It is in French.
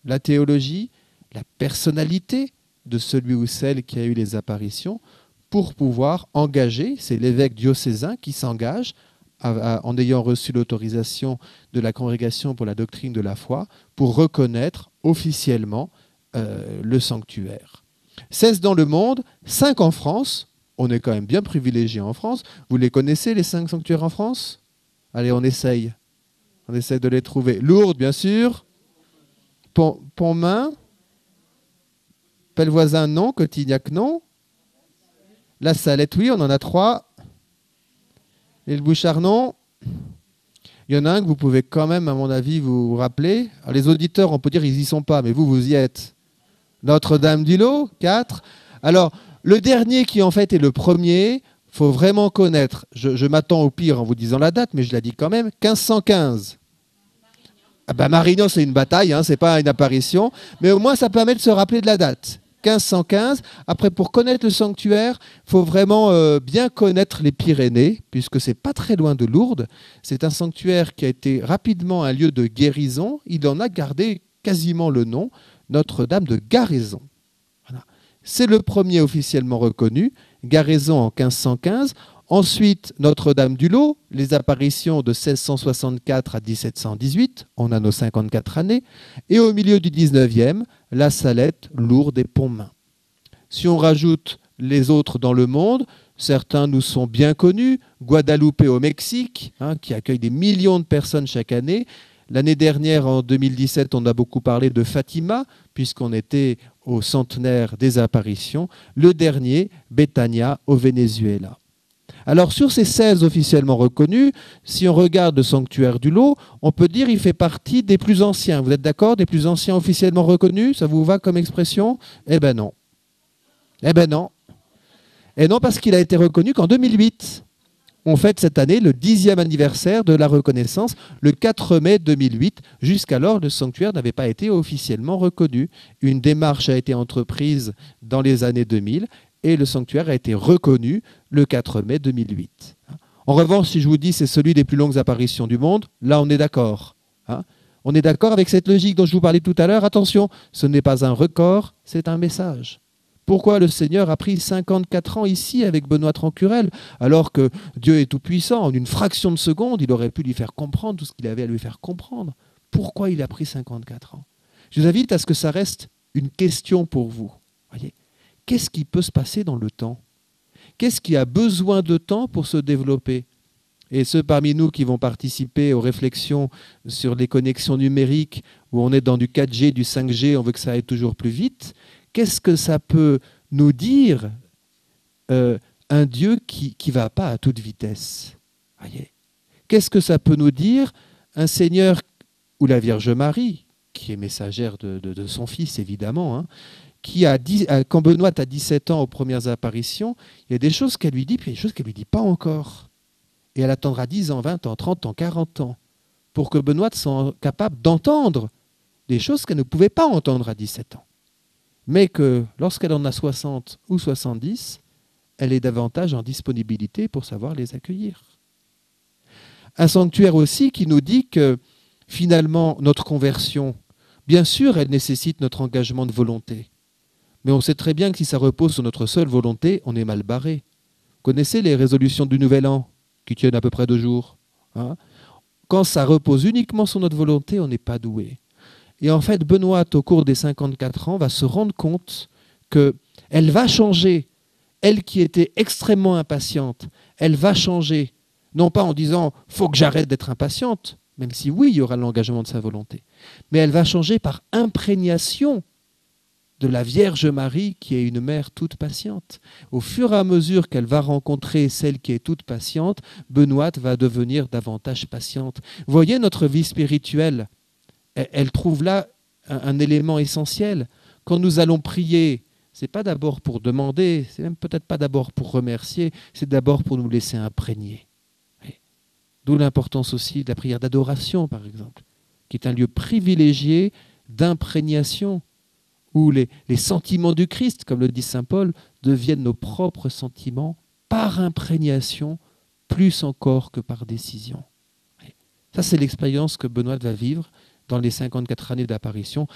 la théologie, la personnalité de celui ou celle qui a eu les apparitions pour pouvoir engager, c'est l'évêque diocésain qui s'engage en ayant reçu l'autorisation de la Congrégation pour la doctrine de la foi pour reconnaître officiellement le sanctuaire. 16 dans le monde, 5 en France. On est quand même bien privilégié en France. Vous les connaissez, les 5 sanctuaires en France? Allez, on essaye. On essaye de les trouver. Lourdes, bien sûr. Pontmain. Pellevoisin, non. Cotignac, non. La Salette, oui, on en a 3. Et le Bouchard, non. Il y en a un que vous pouvez quand même, à mon avis, vous rappeler. Alors, les auditeurs, on peut dire ils n'y sont pas, mais vous y êtes. Notre-Dame-du-Lot, 4. Alors, le dernier qui en fait est le premier, il faut vraiment connaître. Je m'attends au pire en vous disant la date, mais je la dis quand même. 1515. Ah ben Marignan, c'est une bataille, hein, ce n'est pas une apparition. Mais au moins, ça permet de se rappeler de la date. 1515. Après, pour connaître le sanctuaire, il faut vraiment bien connaître les Pyrénées, puisque ce n'est pas très loin de Lourdes. C'est un sanctuaire qui a été rapidement un lieu de guérison. Il en a gardé quasiment le nom, Notre-Dame de Garaison. Voilà. C'est le premier officiellement reconnu, Garaison en 1515. Ensuite, Notre-Dame-du-Lot, les apparitions de 1664 à 1718, on a nos 54 années, et au milieu du 19e, la Salette, Lourdes et Pontmain. Si on rajoute les autres dans le monde, certains nous sont bien connus, Guadeloupe au Mexique, qui accueille des millions de personnes chaque année. L'année dernière, en 2017, on a beaucoup parlé de Fatima, puisqu'on était au centenaire des apparitions. Le dernier, Betania au Venezuela. Alors sur ces 16 officiellement reconnus, si on regarde le sanctuaire du Lot, on peut dire qu'il fait partie des plus anciens. Vous êtes d'accord? Des plus anciens officiellement reconnus? Ça vous va comme expression? Eh ben non. Eh ben non. Et non, parce qu'il a été reconnu qu'en 2008. On fête cette année le 10e anniversaire de la reconnaissance, le 4 mai 2008. Jusqu'alors, le sanctuaire n'avait pas été officiellement reconnu. Une démarche a été entreprise dans les années 2000 et le sanctuaire a été reconnu le 4 mai 2008. En revanche, si je vous dis c'est celui des plus longues apparitions du monde, là on est d'accord. On est d'accord avec cette logique dont je vous parlais tout à l'heure. Attention, ce n'est pas un record, c'est un message. Pourquoi le Seigneur a pris 54 ans ici avec Benoît Trancurel, alors que Dieu est tout-puissant? En une fraction de seconde, il aurait pu lui faire comprendre tout ce qu'il avait à lui faire comprendre. Pourquoi il a pris 54 ans? Je vous invite à ce que ça reste une question pour vous. Voyez, qu'est-ce qui peut se passer dans le temps? Qu'est-ce qui a besoin de temps pour se développer? Et ceux parmi nous qui vont participer aux réflexions sur les connexions numériques, où on est dans du 4G, du 5G, on veut que ça aille toujours plus vite, qu'est-ce que ça peut nous dire un Dieu qui ne va pas à toute vitesse? Voyez. Qu'est-ce que ça peut nous dire un Seigneur ou la Vierge Marie, qui est messagère de son Fils évidemment, qui quand Benoît a 17 ans aux premières apparitions, il y a des choses qu'elle lui dit, puis il y a des choses qu'elle ne lui dit pas encore. Et elle attendra 10 ans, 20 ans, 30 ans, 40 ans, pour que Benoît soit capable d'entendre des choses qu'elle ne pouvait pas entendre à 17 ans. Mais que lorsqu'elle en a 60 ou 70, elle est davantage en disponibilité pour savoir les accueillir. Un sanctuaire aussi qui nous dit que finalement notre conversion, bien sûr, elle nécessite notre engagement de volonté. Mais on sait très bien que si ça repose sur notre seule volonté, on est mal barré. Vous connaissez les résolutions du Nouvel An qui tiennent à peu près 2 jours. Quand ça repose uniquement sur notre volonté, on n'est pas doué. Et en fait, Benoît, au cours des 54 ans, va se rendre compte qu'elle va changer. Elle qui était extrêmement impatiente, elle va changer. Non pas en disant « faut que j'arrête d'être impatiente », même si oui, il y aura l'engagement de sa volonté. Mais elle va changer par imprégnation de la Vierge Marie qui est une mère toute patiente. Au fur et à mesure qu'elle va rencontrer celle qui est toute patiente, Benoît va devenir davantage patiente. Vous voyez notre vie spirituelle, elle trouve là un élément essentiel. Quand nous allons prier, ce n'est pas d'abord pour demander, c'est même peut-être pas d'abord pour remercier, c'est d'abord pour nous laisser imprégner. D'où l'importance aussi de la prière d'adoration, par exemple, qui est un lieu privilégié d'imprégnation, où les sentiments du Christ, comme le dit saint Paul, deviennent nos propres sentiments par imprégnation, plus encore que par décision. Ça, c'est l'expérience que Benoît va vivre dans les 54 années d'apparition.